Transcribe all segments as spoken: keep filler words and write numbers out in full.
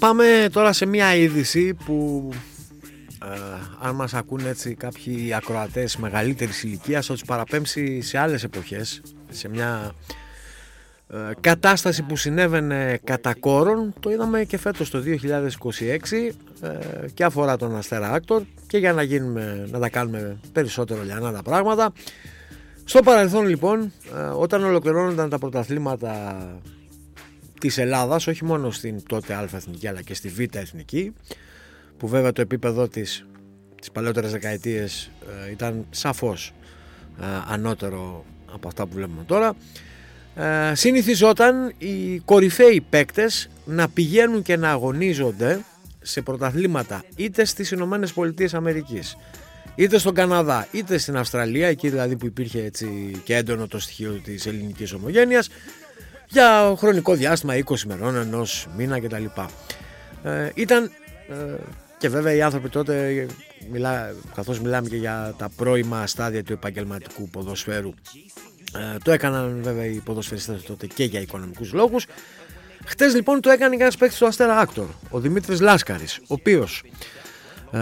πάμε τώρα σε μια είδηση που ε, αν μας ακούν έτσι κάποιοι ακροατές μεγαλύτερης ηλικίας, θα τους παραπέμψει σε άλλες εποχές, σε μια ε, κατάσταση που συνέβαινε κατά κόρον. Το είδαμε και φέτος το δύο χιλιάδες είκοσι έξι ε, και αφορά τον Αστέρα Άκτορ, και για να, γίνουμε, να τα κάνουμε περισσότερο λιανά τα πράγματα. Στο παρελθόν λοιπόν, ε, όταν ολοκληρώνονταν τα πρωταθλήματα της Ελλάδας, όχι μόνο στην τότε Α εθνική αλλά και στη Β εθνική, που βέβαια το επίπεδο της τις παλαιότερες δεκαετίες ε, ήταν σαφώς ε, ανώτερο από αυτά που βλέπουμε τώρα, ε, συνηθιζόταν οι κορυφαίοι παίκτες να πηγαίνουν και να αγωνίζονται σε πρωταθλήματα είτε στις Ηνωμένες Πολιτείες Αμερικής, είτε στον Καναδά, είτε στην Αυστραλία, εκεί δηλαδή που υπήρχε έτσι και έντονο το στοιχείο της ελληνικής ομογένειας, για χρονικό διάστημα είκοσι ημερών, ενός μήνα κτλ. Ε, ήταν ε, και βέβαια οι άνθρωποι τότε, μιλά, καθώς μιλάμε και για τα πρώιμα στάδια του επαγγελματικού ποδοσφαίρου, ε, το έκαναν βέβαια οι ποδοσφαιριστές τότε και για οικονομικούς λόγους. Χτες λοιπόν το έκανε ένας παίκτης του Αστέρα Άκτορ, ο Δημήτρης Λάσκαρης, ο οποίος ε,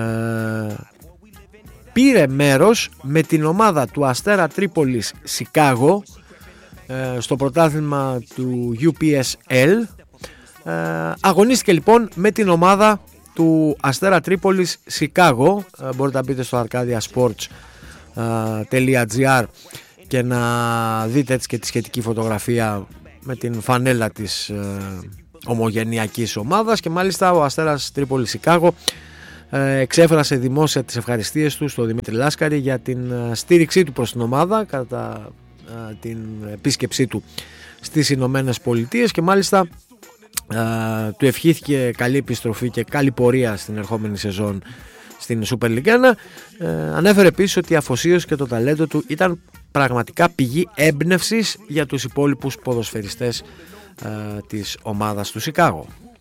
πήρε μέρος με την ομάδα του Αστέρα Τρίπολης Σικάγο στο πρωτάθλημα του γιου πι ες ελ. ε, αγωνίστηκε λοιπόν με την ομάδα του Αστέρα Τρίπολης Σικάγο. ε, μπορείτε να μπείτε στο arcadia sports τελεία τζι άρ και να δείτε έτσι και τη σχετική φωτογραφία με την φανέλα της ε, ομογενειακής ομάδας. Και μάλιστα ο Αστέρας Τρίπολης Σικάγο ε, εξέφρασε δημόσια τις ευχαριστίες του στο Δημήτρη Λάσκαρη για την ε, στήριξή του προς την ομάδα κατά την επίσκεψή του στις Ηνωμένες Πολιτείες, και μάλιστα ε, του ευχήθηκε καλή επιστροφή και καλή πορεία στην ερχόμενη σεζόν στην Super League ένα. ε, ανέφερε επίσης ότι η αφοσίωση και το ταλέντο του ήταν πραγματικά πηγή έμπνευσης για τους υπόλοιπους ποδοσφαιριστές ε, της ομάδας του Σικάγο.